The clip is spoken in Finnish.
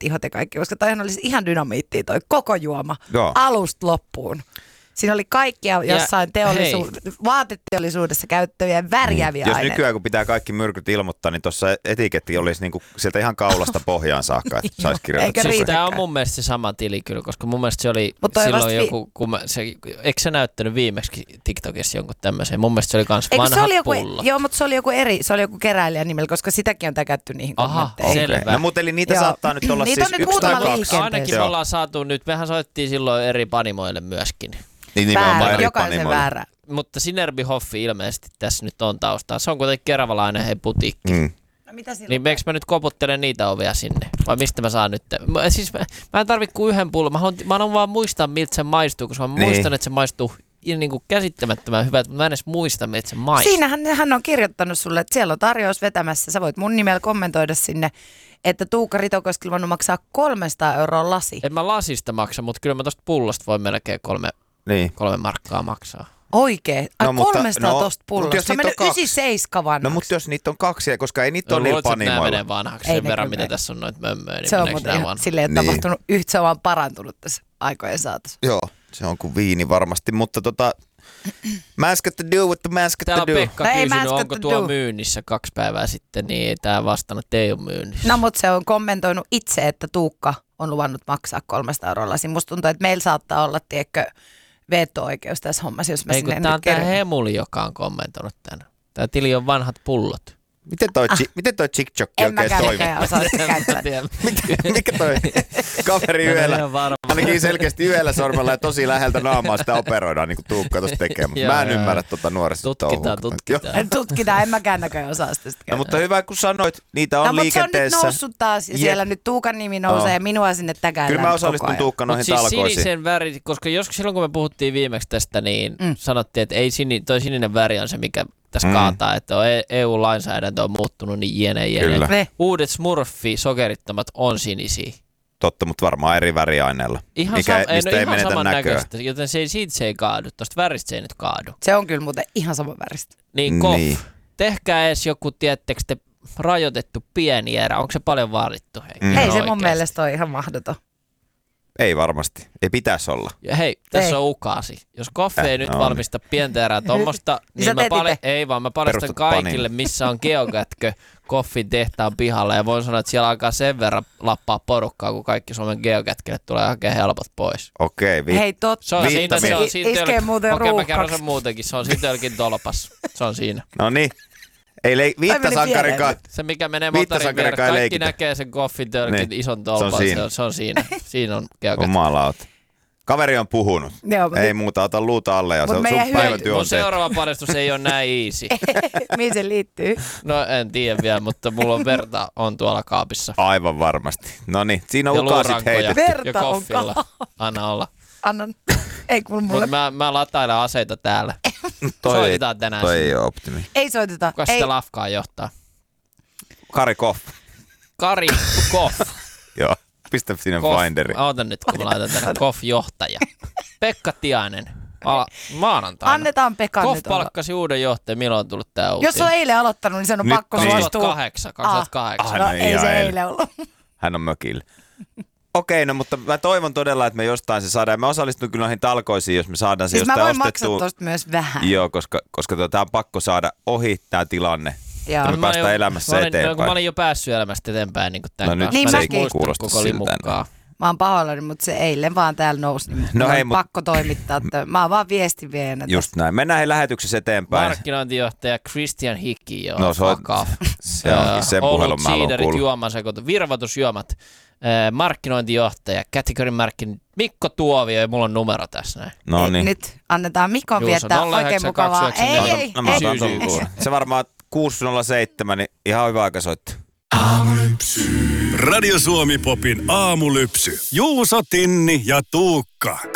ihot ja kaikki, koska toihan olisi ihan dynamiittia toi koko juoma alusta loppuun. Siinä oli kaikkia jossain vaateteollisuudessa käyttäviä värjääviä aineita. Jos nykyään kun pitää kaikki myrkyt ilmoittaa, niin tuossa etiketti olisi niinku sieltä ihan kaulasta pohjaan saakka, että saisi kirjoittaa. Siis tämä on mun mielestä se sama tili kyllä, koska mun mielestä se oli silloin joku, eikö se näyttänyt viimeksi TikTokissa jonkun tämmöisen? Mun mielestä se oli kans vanhat pullot. Joo, mutta se oli joku keräilijän nimellä, koska sitäkin on täkätty niihin kommentteihin. Selvä. No mutta eli niitä saattaa nyt olla niitä siis yksi tai kaksi. Ainakin me ollaan saatu nyt, mehän soittiin silloin eri panimoille myöskin. Niin jokaisen väärä. Mutta Sinerby-Hoffi ilmeisesti tässä nyt on taustaa. Se on kuitenkin keravalainen putiikki. No, niin eikö mä nyt koputtelen niitä ovea sinne? Vai mistä mä saan nyt? Siis mä en tarvitse kuin yhden pullon. Mä haluan vaan muistaa, miltä se maistuu, koska mä muistan, että se maistuu niin kuin käsittämättömän hyvältä, mutta mä en edes muista, miltä se maistuu. Siinähän hän on kirjoittanut sulle, että siellä on tarjous vetämässä. Sä voit mun nimellä kommentoida sinne, että Tuukka Ritokoskella voinut maksaa 300 € lasi. En mä lasista maksa, mutta kyllä mä tosta pullosta voin melkein 3 markkaa maksaa. Oikein? 300 tosta pullosta. Se on mennyt 97 vanhaksi. No mutta jos niitä on 2, koska ei niitä ole niillä panimoilla. Nämä menee vanhaksi sen verran, mitä tässä on noita mömmöjä. Niin se on muuten silleen, että tapahtunut se on vaan parantunut tässä aikojen saatossa. Joo, se on kuin viini varmasti, mutta mask to do what the mask to do. Täällä on Pekka kysynyt, onko tuo myynnissä 2 päivää sitten, niin ei tää vastannut, että ei ole myynnissä. No mutta se on kommentoinut itse, että Tuukka on luvannut maksaa 300 €. Musta tuntuu, että meillä saattaa olla, tiedätkö, veto-oikeus tässä hommassa, jos mä ei, sinne nyt kerron. Tämä on tämä Hemuli, joka on kommentoinut tämän. Tämä tili on vanhat pullot. Miten toi TikTokki oikein toimii? En mäkään osaa sitä käyttää. Mikä toi kaveri yöllä? Ainakin selkeästi yhdellä sormella ja tosi läheltä naamaa sitä operoidaan, niin kuin Tuukka tuossa tekee. Mä en ymmärrä nuorista touhua. Tutkitaan. En mäkään näköjään osaa sitä käyttää. No, mutta hyvä, kun sanoit, niitä on liikenteessä. Mutta se on nyt noussut taas ja siellä nyt Tuukan nimi nousee ja minua sinne täkäillään. Kyllä mä osallistun Tuukka noihin talkoisiin. Siis sinisen väri, koska joskus silloin kun me puhuttiin viimeksi tästä, niin sanottiin, että ei toi sininen väri on se, mikä tässä kaataa, että EU-lainsäädäntö on muuttunut niin jene. Uudet Smurfi-sokerittomat on sinisiä. Totta, mutta varmaan eri väriaineella. Mistä ei menetä näköä. Joten se ei kaadu. Tuosta väristä se ei nyt kaadu. Se on kyllä muuten ihan sama väristä. Niin, tehkää edes joku, tiettekö te, rajoitettu pieni erä. Onko se paljon vaadittu? Hei, se mun mielestä on ihan mahdoton. Ei varmasti. Ei pitäisi olla. Ja hei, tässä on ukaasi. Jos Koffi ei nyt valmista pientä erää tuommoista, niin mä paljastan kaikille, missä on geokätkö Koffin tehtaan pihalla. Ja voin sanoa, että siellä alkaa sen verran lappaa porukkaa, kun kaikki Suomen geokätkille tulee hakemaan helpot pois. Okei, hei, totta. Se on iskee muuten ruuhkaksi. Okei, mä kerron sen muutenkin. Se on Sitölkin tolpas. Se on siinä. No niin. Ei viittasankarikaan. Se mikä menee motorin vieressä, kaikki näkee sen Koffin tölkin ison tolpan, se on siinä. Siinä on geokätkö. Jumalauta. Kaveri on puhunut. Joo, ei muuta, ota luuta alle ja sun päivätyö on mun seuraava paljastus ei ole näin easy. Mihin se liittyy? No en tiedä vielä, mutta mulla on verta on tuolla kaapissa. Aivan varmasti. No niin, siinä on ukasit heitetty. Ja Koffilla. Anna olla. Annan. Ei kuulu mulle. Mä latailen aseita täällä. Soitetaan tänään. Toi ei ole optimi. Ei soiteta. Kuka sitä lafkaa johtaa? Kari Koff. Kari Koff. Joo, pistä sinne Finderi. Oota nyt, kun mä laitan tänne Koff-johtaja. Pekka Tiainen. Maanantaina. Annetaan Pekan Koff nyt palkkasi uuden johtajan. Milloin on tullut tää uutinen? Jos on eilen aloittanut, niin sen on pakko suostua. 2008. No ei se eilen ollut. Hän on mökillä. Okei, no mutta mä toivon todella, että me jostain se saadaan. Mä osallistun kyllä noihin talkoisiin, jos me saadaan se siis jostain ostettua. Siis mä voin maksaa tosta myös vähän. Joo, koska tää on pakko saada ohi tää tilanne. Ja me päästään elämässä eteenpäin. Mä olin jo päässyt elämästä eteenpäin niin kuin tämän kanssa. Niin se ei kuulosta siltä. Mä oon pahoillani, mutta se eilen vaan täällä nousi. Niin no hei, pakko toimittaa. Mä oon vaan viestin vienä. Just näin. Mennään lähetyksessä eteenpäin. Markkinointijohtaja Christian Hicki. No se onkin sen puhelun mä haluan kuulla. Virvoitusjuomat. Markkinointijohtaja, category-markkinointi, Mikko Tuovio, ja mulla on numero tässä näin. No niin. Nyt annetaan Mikon viettää oikein mukavaa. Ei. Se varmaan 607, niin ihan hyvä aika soittaa. Aamulypsy. Radio Suomi Popin aamulypsy. Juuso, Tinni ja Tuukka.